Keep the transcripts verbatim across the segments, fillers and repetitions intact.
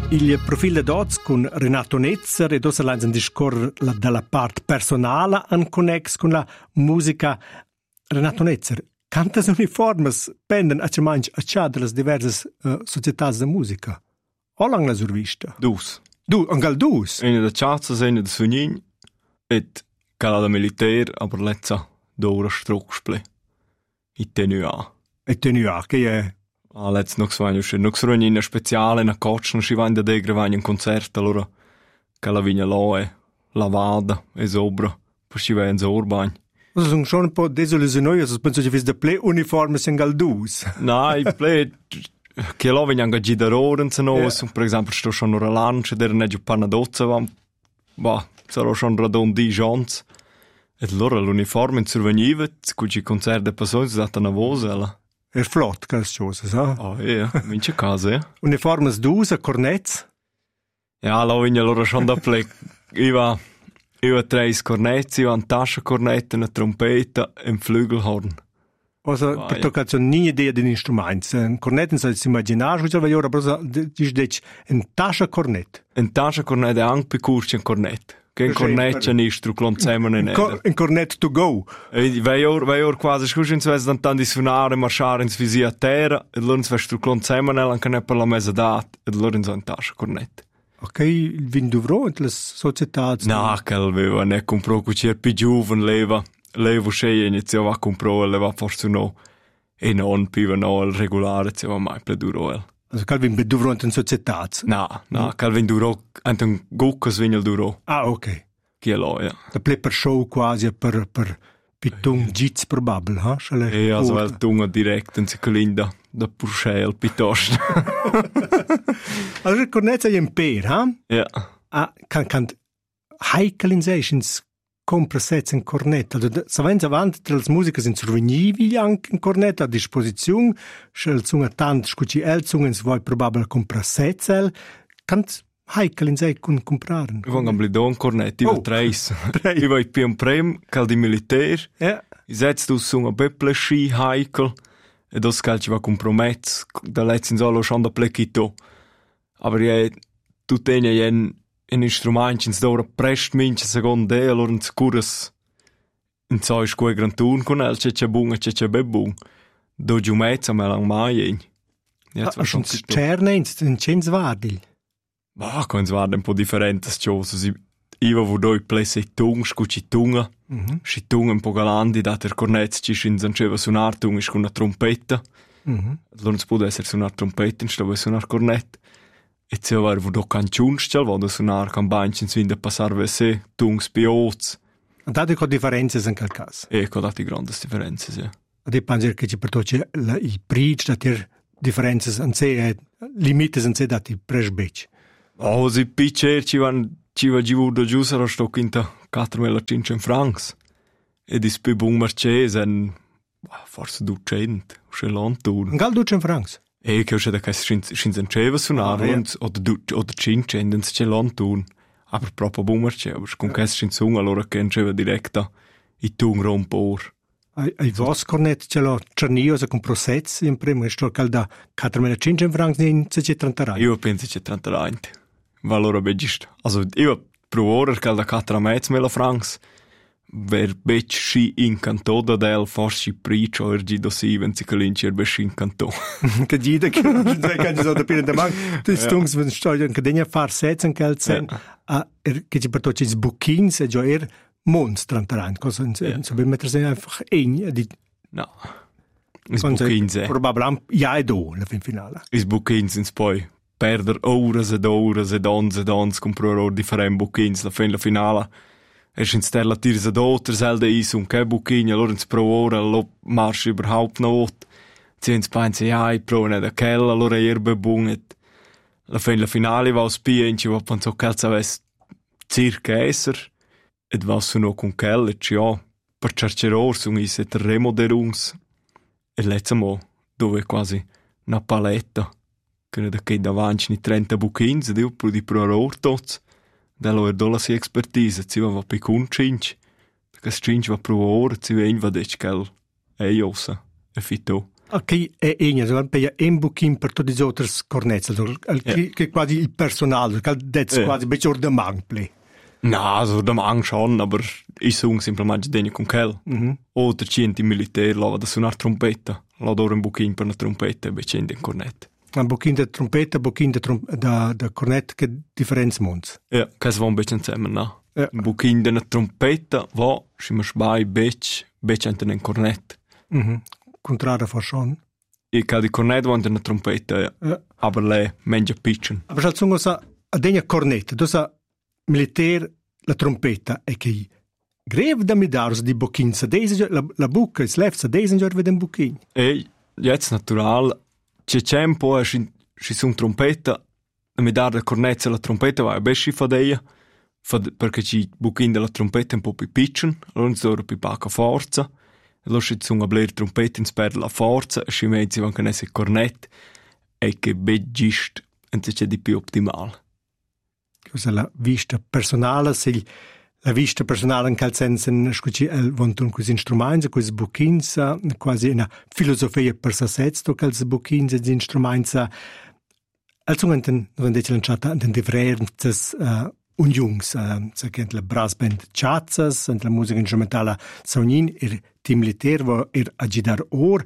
Il profilo d'Oz con Renato Netzer e dosa lanza un discorso dalla parte personale in connex con la musica. Renato Netzer, quantas uniformes pendono a manch a ciò delle diverse uh, società di musica? O lang la survista? Dus. Du, angal dus? Eine da Chazas, eine da Sunin, et cala da Militär, aber letza d'ora strugsple. I tenu a. E tenu a, che è... Ah, let's noch so eine, noch so eine speziale, na coach, no si va in da degre, va in un concerto, allora, cala vigna loe, lavada, e sobra, per si va in zorbagn. Also sono schon un po' desillusionati, penso che vis de ple uniformes angal dus. Nein, ple... Che lo vengono a girare ore, yeah. Per esempio, sto schon una lancia, der ne giù panna dozza, va, va, sarò schon radon di jons. E allora l'uniforme interveniva, con i concerti di persone, data una voce, la. È flott, queste cose, sa? Oh, ja, in c'è casa, ja. Uniformes dus, a cornets? Ja, lo vengono allora schon da ple... Iva, iva tre cornets, iva un tascia cornetta, una trompeta e un flügelhorn. Also, ah, per ja. tocca c'è nie idea di strumenti. Un cornet non si immaginare, cosa va ora, però dici un tascia cornet. Un tascia cornet è anche più curcio un cornet. Che un cornet c'è nistru, clon semane ne. Un cornet to go. E vai or, vai or quasi scusi in svez dan tanti suonare, marciare in svisi a terra, e loro in svez tu clon semane anche ne per la mesa dat, e loro in so un tascia cornet. Ok, il vin dovrò in le società. No, che aveva ne comprò cucier più giovane leva. Levo sceglie iniziava a comprare, leva forse no, e non più no, il regolare, iniziava mai più duro. Also Calvin bedurò in società? No, no, Calvin durò, anche un guccas vigna il duro. Ah, ok. Chi è lo, ja. Da ple per show quasi, per, per pittung gits probabile, ha? E also il tunga direct in Secolinda, da Purcell, piuttosto. Allora, il cornetto è in per, ha? Ja. Ah, can, can, heikelin sessions compra sets in cornet. Also, savens avant tra le musiche sind survenivi anche in cornet a disposizione, schel zunga tant scuci el zungen si vuoi probabile compra sets el, kant heikel in sei kun compraren. Ich vanno a blidon cornet, io Oh. treis. Io vai più un prem, cal di militär. Ja. I setz du sunga beple schi heikel, e dos cal ci va comprometz, da letz in solo schon da plekito. Aber je, tu tenia jen in instrumentins d'ora prest mince secondo de, allora in scuras in so is quei gran turn con el, c'è c'è bung e c'è c'è bebung. Do giù mezza me lang mai jen. Jetzt Ah, schon Sterne in Cens Vadil. Ma, quando guarda un po' differenti cose. Io ho due plessi tung, scucci tunga. Mhm. Si tunga un po' galandi, da ter cornetz ci si inzanceva suonar tung con una trompetta. Mhm. Allora si può essere suonar trompetta, in stava suonar cornet. E se io avevo due canciunstel, vado suonar campagni in svinde passar vese, tung spioz. Und da dico differenze in quel caso. E con dati grandi differenze, sì. Ad e pensi che ci pertoce i pric da ter differenze in sé, limite in sé dati presbec. Oh, si piccer ci van ci va giù da giù sarà sto quinta quattromilacinquecento francs. E di spi bun marchese en forse duecento, c'è l'antur. Gal ducent francs. E che c'è da che scinzenceva suonar, Ah, ja. oder du oder cinquecento c'è l'antur. Aber proprio bun marchese, aber con che scinzung allora che c'era diretta i tung rompor. Ai, ai vos cornet ce l'ho cernio se con prosezzi in primo e sto calda quattromilacinquecento francs in seicentottantarai. Io penso c'è trentatré. Valora begist. Also io pro ora calda quattromila francs. Ver bec sci in canto da del forsi pric o ergi do si wenn si calinci er in canto. Che gida che kann so da pire da man. Das tungs wenn sto in cadena far setzen geld sen a er che ci pertoce is bookings e jo er monstrantarai cosa in Ja. so wir mettere se einfach ein di No. Is buchins eh. probabilmente ja e do la fin finale. Is buchins ins poi. Perder horas ed horas ed ons ed ons comprare differenti buchins la fin la finale. Es in stella tirs ad otter selde is un che buchin allora ins pro ora lo marsch überhaupt not. Zins pensa ja i pro ne da kell allora er bebunget. La fin la finale va spie in ci va penso calza ves circa esser. Et was su no con kell et ja per cercheror sun is et remoderungs. E letzamo dove quasi una paletta. Che da che davanti ni trenta buchins ed io pro di pro ortoz. Dello er dola si expertise, si va per kun cinci. Perché cinci va pro ora, si va in vadec kel. E iosa, e fito. Che è egna, per un buchin per tutti gli altri cornetti, che è quasi il personale, che è quasi un beetje de mangle. No, so de mang schon, aber ich sung semplicemente degno con quel. Mm-hmm. O trecenti militari, lava da suonar trompetta, la d'ora un buchin per una trompetta e becendo in cornet. Un buchin de trompetta, un buchin de, trom- de, de cornet, che differenza mons. Ja, che si va un beetje insieme, no? Ja. Un buchin de una trompetta, va, si mi sbai bec, becendo in cornet. Mm-hmm. Contrario fa schon. E che di cornet va in una trompetta, ja. Ja. Aber le, mengia pitchen. Aber schall sungo sa, a degna cornetta, du sa militär la trompetta e che greve da mi daros di buchin, sa desen, la, la bucca, is left, sa desen gior veden buchin. E, jetzt natural, c'è tempo, e si, si sun trompetta, e mi dar la cornezza la trompetta, va, e besci fa deia, fa, perché ci buchin della trompetta un po' più pitchen, allora si dovrebbe più poca forza, e allora si sun a bler trompetta, si perde la forza, e si mezzi vanno con esse cornet, e che begist, e c'è di più optimale. Questa è la vista personale, se la vista personale in quel senso è con questi strumenti, questi buchini, quasi una filosofia per se stesso, questi buchini e questi strumenti. Also, non ho detto lanciata in differenze uh, unjungs, uh, che la brass band Chatzas, la musica strumentale Saunin, il team militare, wo er agidar or.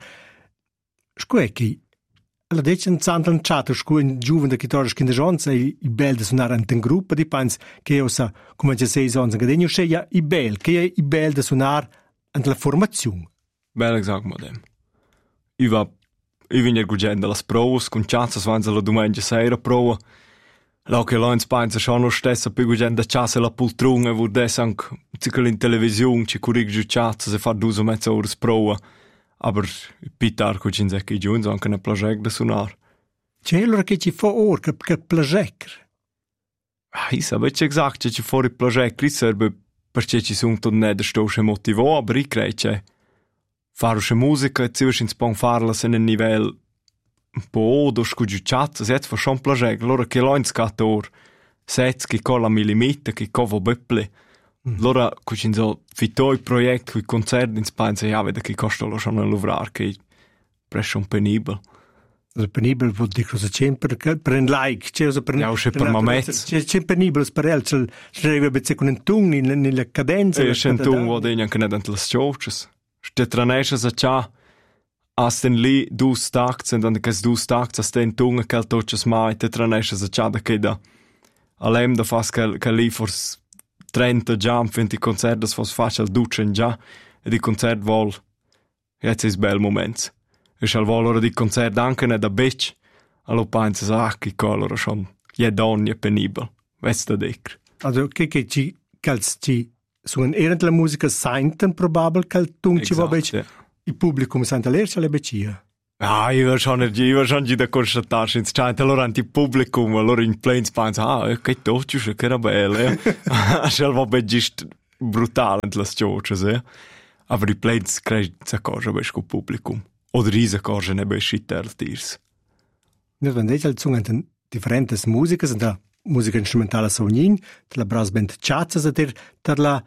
Scuè che la detto in Santa Lanciata, scuè in giovane da chitarra che in giornata, i bel da suonare in un gruppo di pans, che io sa, come già sei anni, che io sei i bel, che è i bel da suonare in la formazione. Bene, gesagt, madem. Io va, io vengo guardando le prove, con Chatzas vanno la domenica sera prova. Là che là in Spagna c'è lo stesso, poi guardando Chatzas la poltrona, e vuol dire anche in televisione, ci corregge Chatzas e fa due o mezza ore prova. Aber pitar cu cin zec i giunz anche ne plajec da sunar. C'è allora che ci fa or, che, che plajec? Ah, io sapevo exact che ci fuori plajec, io serve perché ci sono tutti ne da stosce motivo, aber io credo che fare usce musica e ci si può farla se nel livello un po' do scugiucciazza, se fa schon plajec, allora che lo in scator, sez che colla millimeter, che covo bepple. Allora, quando so fitto i progetti, i concerti in Spagna, ja, vede che costa lo schon a lavorare, che è un penibile. Il penibile vuol dire cosa c'è per, per un like, c'è per ja, c'è per un mezzo. C'è, c'è penibile per el, c'è deve con un ton nella cadenza. E c'è un ton, vuol dire anche nelle sciocce. Ste tranesce sa già, a sten lì due stacchi, e dan che due stacchi, a sten ton, che il tocce mai, te tranesce sa già da che da, all'em da fas che, che lì forse trenta jump, venti concerti, fos facile ducen già, e di concert vol, jetzt is bel moment. E schal vol ora di concert anche ne da bec, allo pensa ah, che colore schon, je don, je penibel, vesta decr. Also, che che ci, calz ci, su un erant la musica senten probabel, cal tung ci va bec, ja. il pubblico sente l'ercia le becia. Ah, io schon, io schon già da constatare, in scente, allora anti pubblico, allora in plains pensa, ah, che tocci, che era bello, schal va begist brutale in las ciocces, eh. Aber die plains crei sa cosa bes co publicum. Oder diese cosa ne bes schiter tirs. Noi wenn dei zungen differentes musicas, da musica instrumentale Saunin, la brass band Chatzas, der der la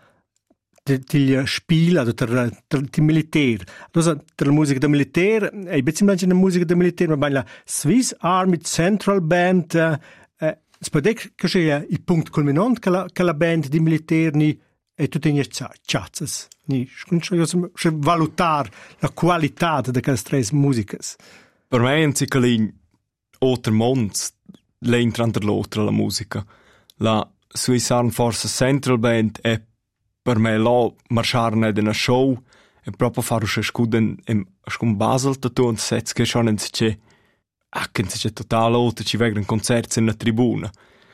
del Spiel, also der, der, der Militär. Also der Musik der Militär, ein bisschen manche der Musik der Militär, ma bei la Swiss Army Central Band, äh, äh, es può dire che c'è il punto culminante che la, che la band di militari è tutta in chazzas. Ni, c'è valutare la qualità di queste tre musiche. Per me è un ciclin oltre mons, l'entra tra l'altra la musica. La Swiss Armed Forces Central Band è per me là marciare in una show e proprio fare un scuden in scum Basel da tu und setz che schon in c'è ah che c'è totale oltre ci vengono concerti in una tribuna.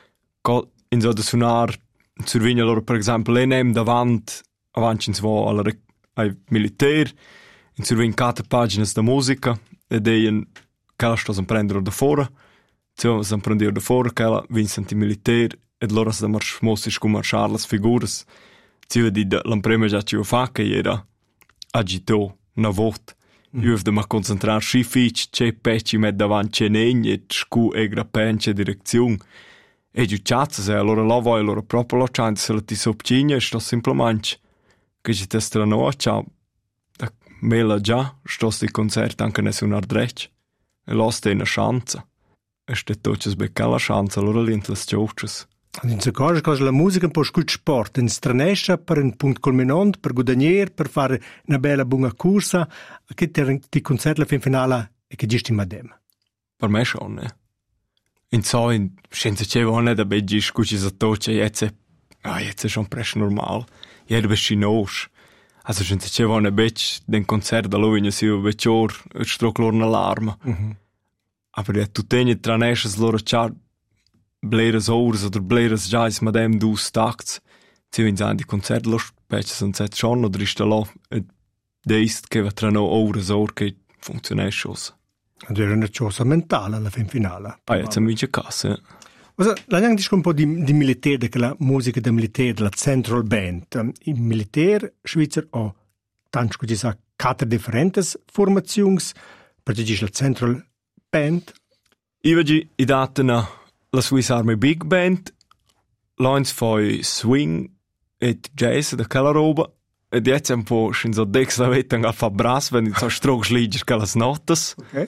In so da suonar survegna loro per esempio le nem davanti avanti in svo alla ai militari in survegna quattro pagine da musica e deien che la sto a prendere da fuori so si prendere da fuori che la Vincent i militari e loro si marci mossi scum marciare le figure. Io di l'imprema già ci ho fatto che era agito una volta. Io devo mi concentrare sui fici, c'è pezzi met davanti c'è negni e scu e grappenci direzione. E giù cazzo se allora là vuoi allora proprio la chance se la ti sopcigna e sto semplicemente che ci testerà no ciao. mela già, sto sti concert anche ne suonar drecc. E l'oste una chance. E ste tocces becca la chance, allora lint las ciocces. In se cosa cosa la musica un po' scut sport, in stranescia per un punto culminant, per guadagnier, per fare una bella buona corsa, che ti concert la fin finale e che gisti madem. Per me schon, ne? In so, in scienza c'è non da beggi scuci sa tocce, jetzt è, ah, jetzt è schon presch normal. Jeder besci nos. Also scienza c'è non beggi den concert da lui, ne si u beccior, e stroc lor n'alarma. Mhm. Aber ja, tu tegni tranesches lor c'ha bleres ors oder bleres jais madem dus tacts. Si vins an di concert lo specie san set schon, oder ist da lo, et deist che va tra no ores or che funzionesce. Ed era una cosa mentale alla fin finale. Ah, jetzt haben wir in casa. Also, la lang disco un po' di, di militare, che la musica del militare, della Central Band. Il militare svizzero ha tanto che ci sa quattro differenti formazioni, perché c'è la Central Band. Io oggi i dati la Swiss Army Big Band, l'ons fai swing e jazz da quella roba, e jetzt un po' in so dex la vettang a fa brass, wenn in so strog schliger che las notas. Okay.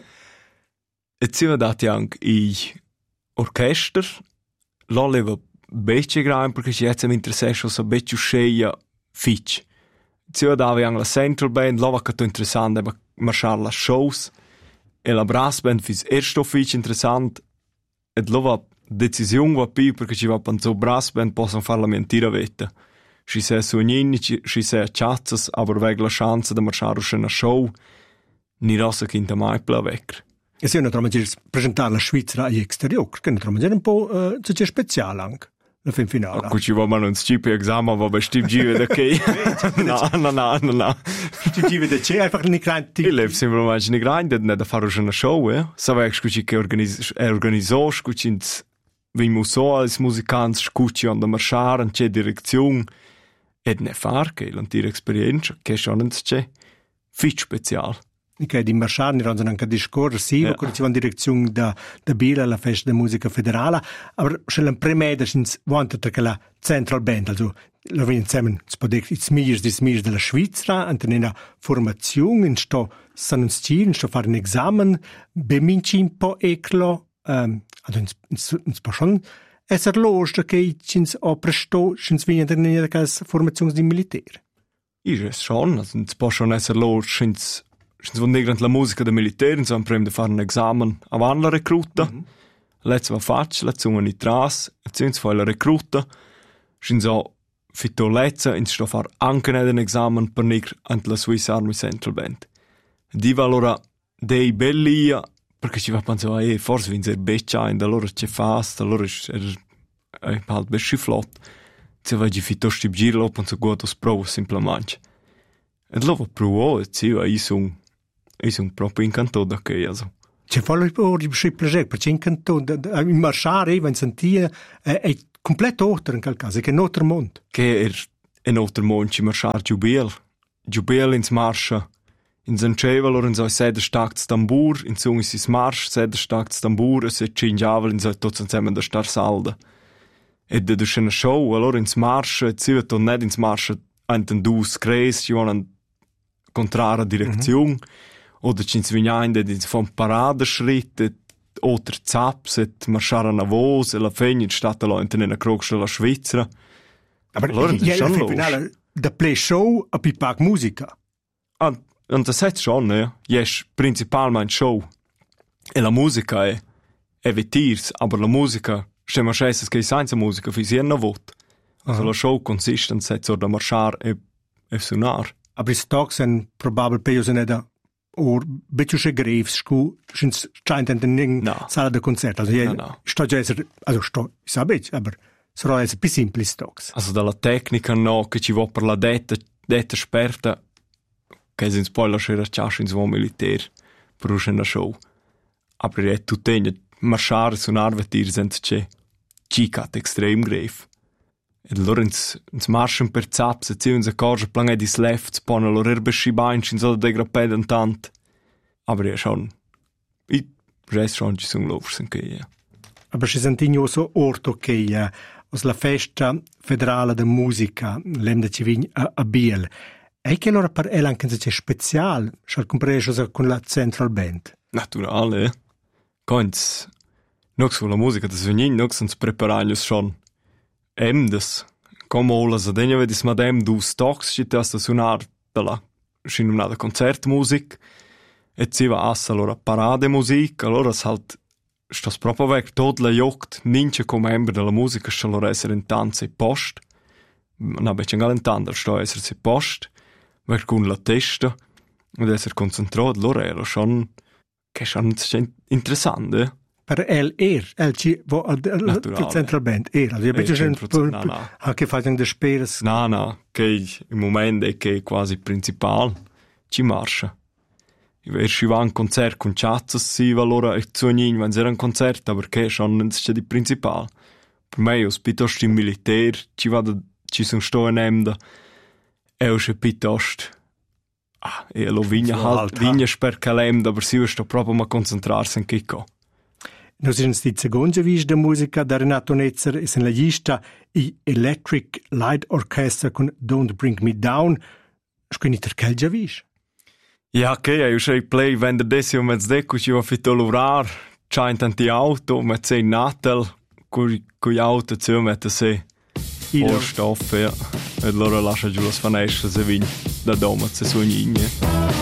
E ci va dati anche i orchester, lo leva becce gran, perché jetzt mi interessa so becce sceia fitch. Ci va dati anche la Central Band, lo va che interessante, ma marciare la shows, e la brass band fis ersto fitch interessant, e lo va decisione va più, perché ci va penso brass band possono fare la mentira vetta. Si se suonini, si se chazzas, aber weg la chance de marciare una show, ni rosa quinta mai pla vecchia. E se naturalmente presentare la Svizzera agli esteriori, che naturalmente è un po' uh, c'è speciale anche, la fin finale. Ecco, ci va ma non stipi esame, va bestimmt give da che. No, no, no, no, no. Stipi give da che, einfach nicht rein. Ich lebe simpelmente nicht rein, nicht da fare una show, eh. Savek scuci che organizzò, scuci ins vi muso als Musikant scuci on da marciare, in c'è direzione, ed ne far, che l'antira esperienza, che schon c'è, fit special. Che di marciare ne ranno anche discorso, sì, yeah. Quando ci va in direzione da, da Biela, la festa della musica federale, ma c'è la premeda, c'è che la Central Band, also, lo vediamo insieme, si può dire, it's migliors, it's migliors della Svizzera, e in una formazione, in sto, stanno in stile, in sto fare un esame, beminci un po' eclo, um, also, in, in, in può schon essere l'ostra che ci ho presto, ci vengono in una formazione di militare. Io schon, also, in può schon essere l'ostra, Scins von negrant la musica de militär, so am prem de fare un examen avan la recruta. Mm-hmm. Let's va fac, let's un i tras, zins fa la recruta. Scins so fito letza, ins sto far anche ned un examen per negr ant la Swiss Army Central Band. Di va allora dei bellia, perché ci va penso, eh, forse vins er beccia, e allora c'è fast, allora er, er halt besci flott. Se vai gi fito stib giro, penso guados pro, simplemente. Ed lo va pro, e ci va isung, ich sono proprio incantato da che, also. C'è fallo di piacere, perché incantato, in marciare, in sentia, è completo altro in quel caso, che è un altro mondo. Che è un altro mondo, ci marciare giubel. Giubel ins marscia. In Sanceva, loro in so sede stacts tambur, in so is marsch, sede stacts tambur, e se cingiavel in so tots insieme da star salda. E da dus una show, allora ins marscia, e si vedo net ins marscia, anten dus creis, ci vanno contrara direzione. Mm-hmm. Oder ci svignain de von Paradeschritt, oder Zaps, et marschare a Vos, e la fegna stata lo in una croce la Svizzera. Aber allora, ja, ja, ja, finale, da play show a pipac musica. Ah, und das heißt schon, ja. Yes, principalmente show. E la musica è, è vetirs, aber la musica, se marschesses che senza musica, fi si una vot. Also la show consiste in setzo da marschare e, e suonar. Aber i stocks sind probabel peio se ne da or becciusche greves scu schins scheint in den no. Sala de concert, also ja, no, no. sto già essere, also sto sabet, aber sarà essere più simpli stocks. Also dalla tecnica no che ci va per la detta detta esperta che sind poi la schera chashin so militär per una show. Aber è tutto marciare su un'arvetir senza c'è cicat extrem grave. E allora ins, ins marschen per zaps e ziehen se corge plange dis left spone lor erbeschi beinchen so de grappeden tant. Aber ja schon, i rest schon ci sono lovsen che ja. Aber ci sentigno so orto che ja os la festa federale de musica lem de ci vign a, a Biel. E che allora per el anche c'è speciale, se compreso con la Central Band. Naturale, eh? Coins, non sulla musica da Sognin, non si preparano schon. Emdes, come ola Sadegna vedis madem du stocks ci testa suonar della scinumnada concertmusik e si va assa allora parade music, allora halt stas proprio weg tot la jogt, nince come membro della musica sta allora essere in tanza e post, na becce galentanda sta essere si post, weg con la testa ed essere concentrato, allora era schon che schon interessante, eh? Per el er, el ci vo al al Central Band er, also bitte schön anche facendo de speres. No, no, che il momento è che è quasi principale ci marcia. Io ci va un concerto con chatzas si allora e sognin wenn era un concerto perché schon non c'è di principale. Per me io piuttosto in militare ci vado ci sono sto in emda e ho c'è piuttosto ah, e lo vigna halt vigna per calem da per si sto proprio ma concentrarsi in chicco. Nos in sti seconda vis de musica da Renato Netzer is in la lista i Electric Light Orchestra con Don't Bring Me Down. Squini ter quel già vis? Ja, che io sei play vender desi o mezz deco ci va fitto laurar, c'ha in tanti auto, met sei natal, cui cui auto zu mette se. Ilo stoffe, ja. E allora lascia giù la sfanescia se vin da doma se sognigne.